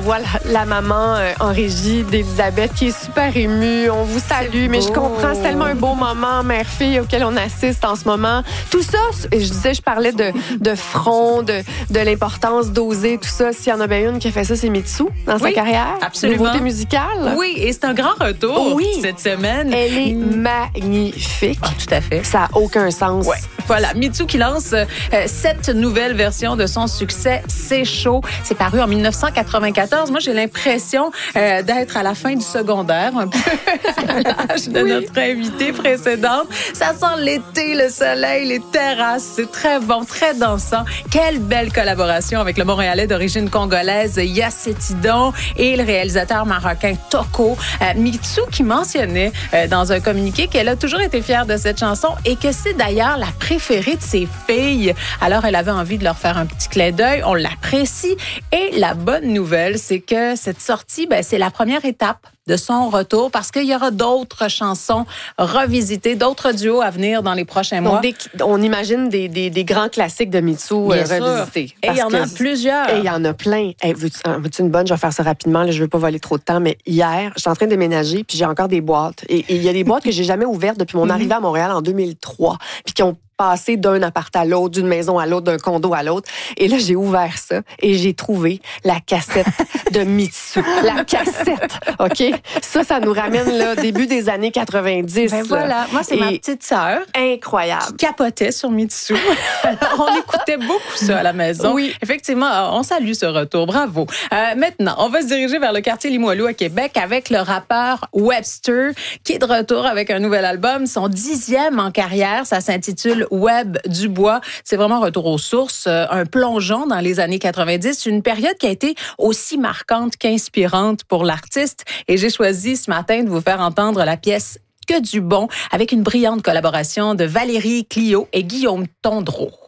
voit la maman en régie d'Elisabeth qui est super émue. On vous salue, mais je comprends, c'est tellement un beau moment, mère-fille, auquel on assiste en ce moment. Tout ça, je parlais de front, de l'importance d'oser, tout ça. S'il y en a bien une qui a fait ça, c'est Mitsou dans sa carrière. Absolument. Nouveauté musicale. Oui, et c'est un grand retour cette semaine. Elle est magnifique. Ah, tout à fait. Ça n'a aucun sens. Ouais. Voilà, Mitsou qui lance cette nouvelle version de son succès, C'est chaud. C'est paru en 1994. Moi, j'ai l'impression d'être à la fin du secondaire, un peu à l'âge de notre invitée précédente. Ça sent l'été, le soleil, les terrasses. C'est très bon, très dansant. Quelle belle collaboration avec le Montréalais d'origine congolaise Yacetidon et le réalisateur marocain Toko. Mitsou qui mentionnait dans un communiqué qu'elle a toujours été fière de cette chanson et que c'est d'ailleurs la préférée de ses filles. Alors, elle avait envie de leur faire un petit clin d'œil. On l'apprécie. Et la bonne nouvelle, c'est que cette sortie, c'est la première étape de son retour parce qu'il y aura d'autres chansons revisitées, d'autres duos à venir dans les prochains mois. On imagine des grands classiques de Mitsou revisités. Et il y en a plusieurs. Et il y en a plein. Hey, veux-tu une bonne? Je vais faire ça rapidement. Là, je ne veux pas voler trop de temps, mais hier, je suis en train de déménager puis j'ai encore des boîtes. Et il y a des boîtes que j'ai jamais ouvertes depuis mon arrivée à Montréal en 2003 puis qui ont passé d'un appart à l'autre, d'une maison à l'autre, d'un condo à l'autre. Et là, j'ai ouvert ça et j'ai trouvé la cassette de Mitsou. La cassette, OK? Ça nous ramène là début des années 90. Voilà. Moi, c'est ma petite sœur. Incroyable. Qui capotait sur Mitsou. Alors, on écoutait beaucoup ça à la maison. Oui. Effectivement, on salue ce retour. Bravo. Maintenant, on va se diriger vers le quartier Limoilou à Québec avec le rappeur Webster qui est de retour avec un nouvel album, son 10e en carrière. Ça s'intitule Web du bois. C'est vraiment un retour aux sources, un plongeon dans les années 90, une période qui a été aussi marquante qu'inspirante pour l'artiste. Et j'ai choisi ce matin de vous faire entendre la pièce Que du bon avec une brillante collaboration de Valérie Clio et Guillaume Tondreau.